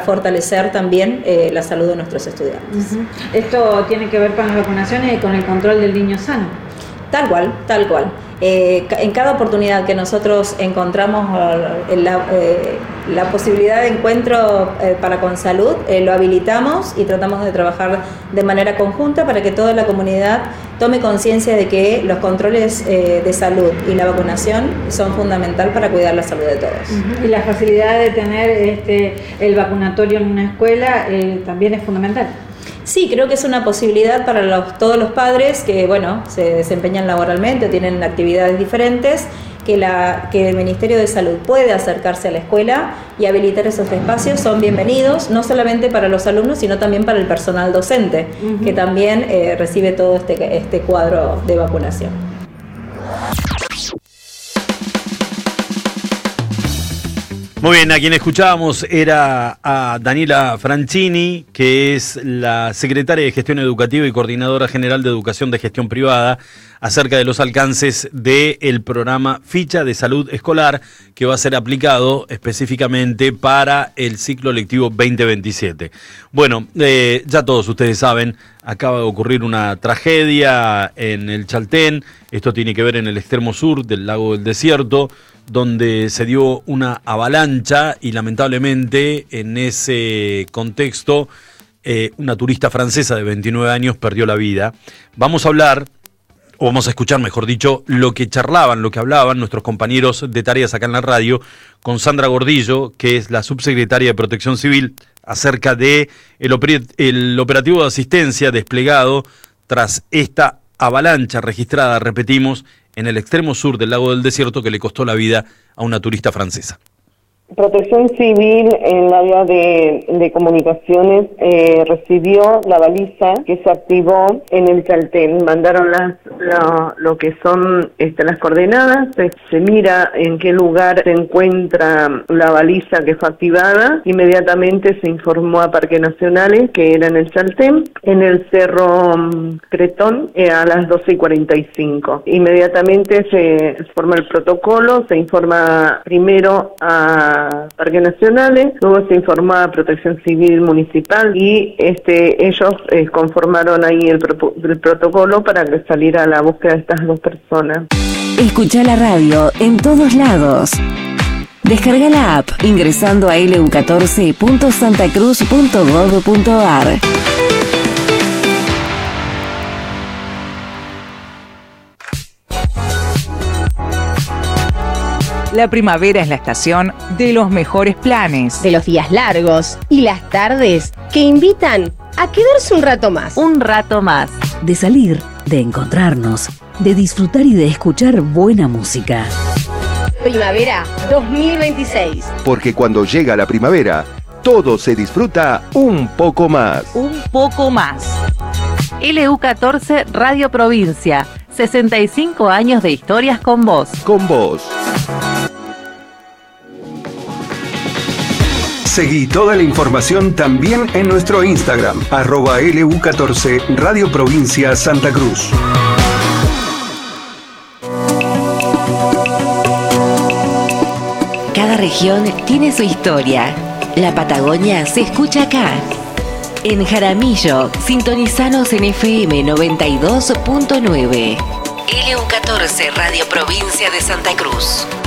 fortalecer también la salud de nuestros estudiantes. Esto tiene que ver con las vacunaciones y con el control del niño sano. Tal cual, tal cual. En cada oportunidad que nosotros encontramos la posibilidad de encuentro para con salud, lo habilitamos y tratamos de trabajar de manera conjunta para que toda la comunidad tome conciencia de que los controles de salud y la vacunación son fundamental para cuidar la salud de todos. Y la facilidad de tener el vacunatorio en una escuela también es fundamental. Sí, creo que es una posibilidad para todos los padres que, bueno, se desempeñan laboralmente o tienen actividades diferentes, que el Ministerio de Salud puede acercarse a la escuela y habilitar esos espacios. Son bienvenidos, no solamente para los alumnos, sino también para el personal docente, que también recibe todo este cuadro de vacunación. Muy bien, a quien escuchábamos era a Daniela Franchini, que es la secretaria de Gestión Educativa y coordinadora general de Educación de Gestión Privada, acerca de los alcances del programa Ficha de Salud Escolar, que va a ser aplicado específicamente para el ciclo lectivo 2027. Bueno, ya todos ustedes saben, acaba de ocurrir una tragedia en el Chaltén. Esto tiene que ver en el extremo sur del lago del Desierto, donde se dio una avalancha y lamentablemente en ese contexto una turista francesa de 29 años perdió la vida. Vamos a escuchar, mejor dicho, lo que hablaban nuestros compañeros de tareas acá en la radio con Sandra Gordillo, que es la subsecretaria de Protección Civil, acerca de el operativo de asistencia desplegado tras esta avalancha registrada, repetimos, en el extremo sur del lago del Desierto, que le costó la vida a una turista francesa. Protección Civil en el área de comunicaciones recibió la baliza que se activó en el Chaltén. Mandaron lo que son las coordenadas, se mira en qué lugar se encuentra la baliza que fue activada. Inmediatamente se informó a Parques Nacionales que era en el Chaltén, en el Cerro Cretón, a las 12:45. Inmediatamente se forma el protocolo, se informa primero a Parques Nacionales, luego se informó a Protección Civil Municipal y ellos conformaron ahí el protocolo para que saliera a la búsqueda de estas dos personas. Escucha la radio en todos lados. Descarga la app ingresando a lu14.santacruz.gov.ar. La primavera es la estación de los mejores planes, de los días largos y las tardes que invitan a quedarse un rato más. Un rato más. De salir, de encontrarnos, de disfrutar y de escuchar buena música. Primavera 2026. Porque cuando llega la primavera, todo se disfruta un poco más. Un poco más. LU14 Radio Provincia. 65 años de historias con vos. Con vos. Seguí toda la información también en nuestro Instagram, @LU14 Radio Provincia Santa Cruz. Cada región tiene su historia. La Patagonia se escucha acá. En Jaramillo, sintonizanos en FM 92.9. LU14 Radio Provincia de Santa Cruz.